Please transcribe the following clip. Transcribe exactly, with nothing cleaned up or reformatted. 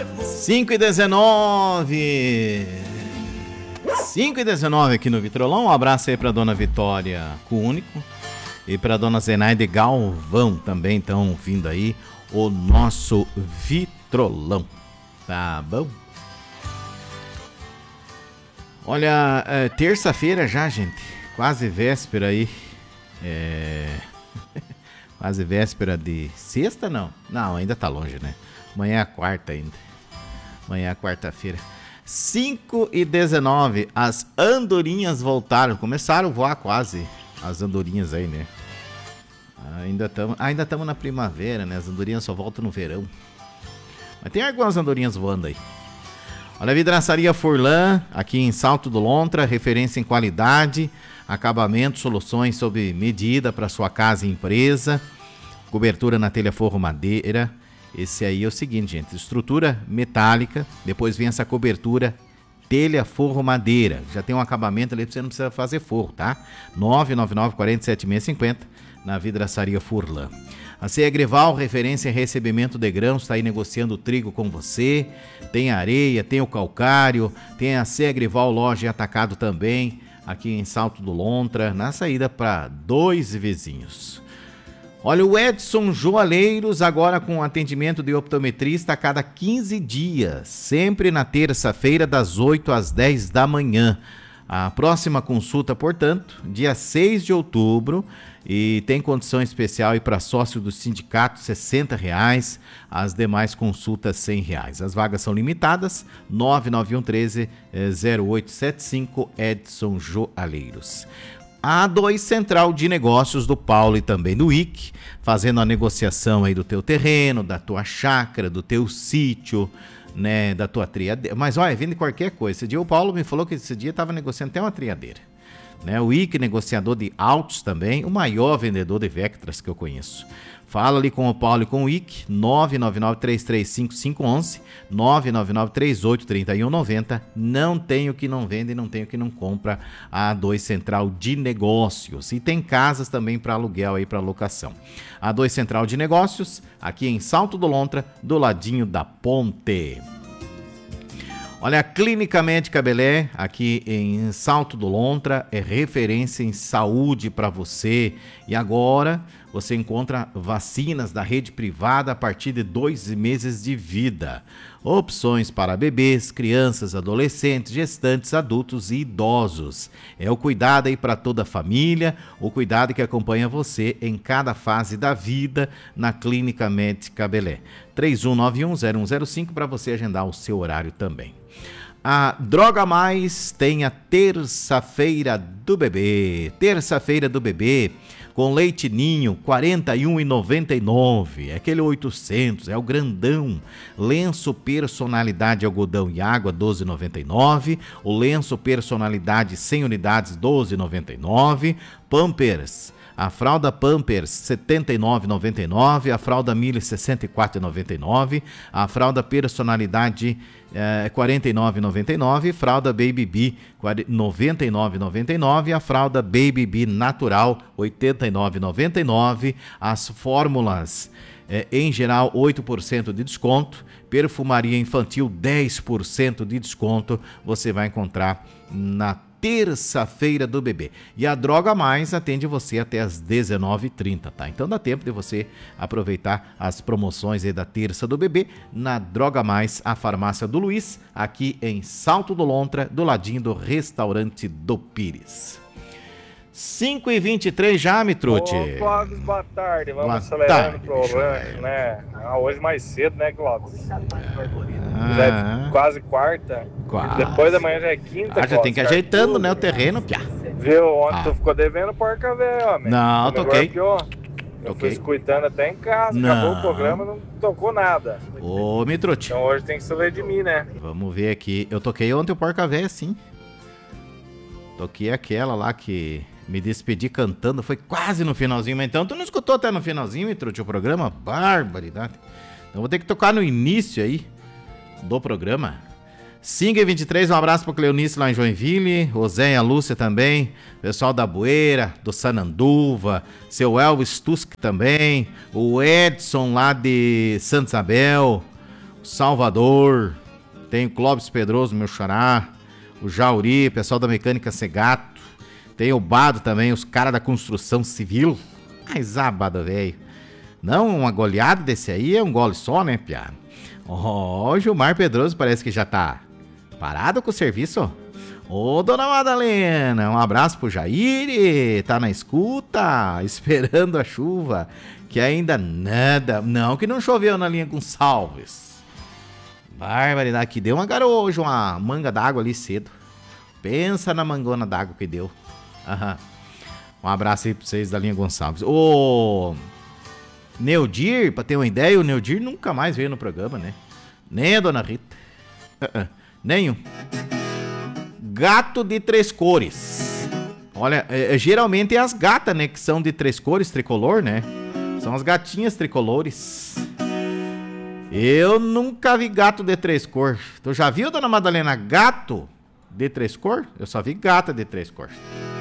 cinco e dezenove. cinco e dezenove aqui no Vitrolão. Um abraço aí pra dona Vitória Cúnico e pra dona Zenaide Galvão também estão ouvindo aí o nosso Vitrolão. Tá bom? Olha, é, terça-feira já, gente. Quase véspera aí. É... Quase véspera de sexta, não? Não, ainda tá longe, né? Amanhã é quarta ainda. Amanhã é quarta-feira. cinco e dezenove, as andorinhas voltaram. Começaram a voar quase as andorinhas aí, né? Ainda estamos ainda estamos na primavera, né? As andorinhas só voltam no verão. Mas tem algumas andorinhas voando aí. Olha, a Vidraçaria Furlan, aqui em Salto do Lontra, referência em qualidade, acabamento, soluções sob medida para sua casa e empresa, cobertura na telha forro madeira. Esse aí é o seguinte, gente, estrutura metálica, depois vem essa cobertura telha forro madeira. Já tem um acabamento ali, você não precisa fazer forro, tá? nove nove nove, quatro sete seis cinco zero na Vidraçaria Furlan. A C E Agrival, referência em recebimento de grãos, está aí negociando o trigo com você. Tem areia, tem o calcário, tem a C E Agrival loja e atacado também, aqui em Salto do Lontra, na saída para dois vizinhos. Olha, o Edson Joalheiros, agora com atendimento de optometrista a cada quinze dias, sempre na terça-feira, das oito às dez da manhã. A próxima consulta, portanto, dia seis de outubro, e tem condição especial para sócio do sindicato, sessenta reais, as demais consultas cem reais. As vagas são limitadas, nove nove um um três zero oito sete cinco, Edson Joalheiros. A dois Central de Negócios do Paulo e também do I C, fazendo a negociação aí do teu terreno, da tua chácara, do teu sítio, né, da tua triadeira. Mas olha, vende qualquer coisa. Esse dia o Paulo me falou que esse dia estava negociando até uma triadeira. Né, o I C, negociador de autos também, o maior vendedor de Vectras que eu conheço. Fala ali com o Paulo e com o I C, nove nove nove, três três cinco, cinco um um, nove nove nove, três oito três um nove zero. Não tem o que não vende e não tem o que não compra. A dois Central de Negócios. E tem casas também para aluguel aí, para locação. A dois Central de Negócios, aqui em Salto do Lontra, do ladinho da ponte. Olha, a Clínica Médica Belé, aqui em Salto do Lontra, é referência em saúde para você. E agora você encontra vacinas da rede privada a partir de dois meses de vida. Opções para bebês, crianças, adolescentes, gestantes, adultos e idosos. É o cuidado aí para toda a família, o cuidado que acompanha você em cada fase da vida na Clínica Médica Belé. três um nove um, zero um zero cinco para você agendar o seu horário também. A Droga Mais tem a terça-feira do bebê. Terça-feira do bebê com leite ninho, quarenta e um reais e noventa e nove centavos. É aquele oitocentos, é o grandão. Lenço personalidade algodão e água, doze reais e noventa e nove centavos. O lenço personalidade cem unidades, doze reais e noventa e nove centavos. Pampers. A fralda Pampers, setenta e nove reais e noventa e nove centavos, a fralda Mille, sessenta e quatro reais e noventa e nove centavos, a fralda Personalidade, eh, quarenta e nove reais e noventa e nove centavos, fralda Baby Bee, noventa e nove reais e noventa e nove centavos, a fralda Baby Bee Natural, oitenta e nove reais e noventa e nove centavos, as fórmulas, eh, em geral, oito por cento de desconto, perfumaria infantil, dez por cento de desconto, você vai encontrar na terça-feira do bebê. E a Droga Mais atende você até às dezenove e trinta, tá? Então dá tempo de você aproveitar as promoções aí da terça do bebê na Droga Mais, a farmácia do Luiz, aqui em Salto do Lontra, do ladinho do restaurante do Pires. cinco e vinte e três já, Mitrute. Ô, Clóvis, boa tarde. Vamos boa acelerando tarde, o programa, né? Ah, hoje mais cedo, né, Clóvis? Ah, já é quase quarta. quase. Depois da manhã já é quinta, Ah, já Clóvis, tem que ir ajeitando, né, o terreno, piá. Viu? Ontem Ah. tu ficou devendo porca velho, homem. Não, Como toquei. Eu Toquei. fui escutando até em casa, Não. acabou o programa, não tocou nada. Ô, Mitrute. Então hoje tem que saber de mim, né? Vamos ver aqui. Eu toquei ontem o Porca Véia, sim. Toquei aquela lá que me despedi cantando. Foi quase no finalzinho. Mas então tu não escutou até no finalzinho, Mitrute, o programa? Barbaridade. Então vou ter que tocar no início aí do programa. cinco e vinte e três, um abraço para o Cleonice lá em Joinville, o Zé e a Lúcia também, pessoal da Bueira, do Sananduva, seu Elvis Tusk também, o Edson lá de Santa Isabel, Salvador, tem o Clóvis Pedroso, meu xará, o Jauri, pessoal da Mecânica Segato, tem o Bado também, os caras da construção civil. Mas abado, velho. Não, uma goleada desse aí é um gole só, né, piá? Ó, oh, Gilmar Pedroso parece que já tá parado com o serviço. Ô, dona Madalena, um abraço pro Jair, tá na escuta, esperando a chuva, que ainda nada, não que não choveu na linha Gonçalves. Barbaridade, que deu uma garoa hoje, uma manga d'água ali cedo. Pensa na mangona d'água que deu. Aham. Um abraço aí pra vocês da linha Gonçalves. Ô, Neudir, pra ter uma ideia, o Neudir nunca mais veio no programa, né? Nem a dona Rita. Uh -uh. Nenhum. Gato de três cores. Olha, é, geralmente é as gatas, né? Que são de três cores, tricolor, né? São as gatinhas tricolores. Eu nunca vi gato de três cores. Tu já viu, dona Madalena, gato de três cores? Eu só vi gata de três cores.